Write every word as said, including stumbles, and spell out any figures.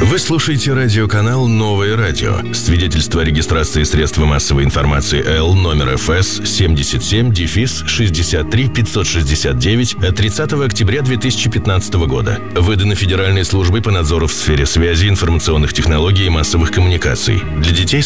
Вы слушаете радиоканал «Новое радио». Свидетельство о регистрации средства массовой информации Л номер эф эс семьдесят семь шестьдесят три пятьсот шестьдесят девять от тридцатого октября две тысячи пятнадцатого года. Выдано Федеральной службой по надзору в сфере связи, информационных технологий и массовых коммуникаций. Для детей